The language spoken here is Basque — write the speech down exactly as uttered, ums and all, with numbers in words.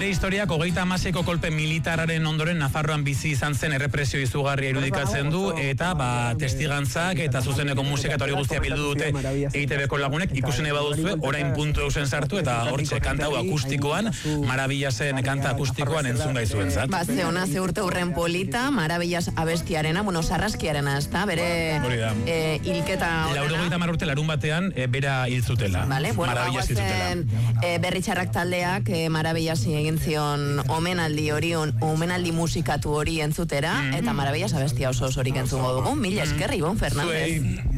Bere historiak hogeita hamaseiko kolpe militararen ondoren Nafarroan bizi izan zen errepresio izugarria irudikatzen du, eta ba, testigantzak eta zuzeneko musika eta hori guztia bildu dute E I Te Beko lagunek, ikusen baduzue, orain puntu eusen sartu, eta hortxe kantau akustikoan, Marabillasen kanta akustikoan entzun gaizuentzat. Ba, ze ona, ze urte urren polita, Marabillas abestiarena, bueno, sarraskiarena, ez da, bere eh, hilketa... Laurogeita mar urte larun batean, e, bera hil zutela. Vale, bueno, Marabillas hil zutela. E, berritxarrak taldeak e, Marabillasi egin zion omenaldi hori, omenaldi musikatu hori entzutera, mm-hmm. eta Marabillas abestia oso osorik entzungo dugu. Mila eskerri, Ibon Fernández.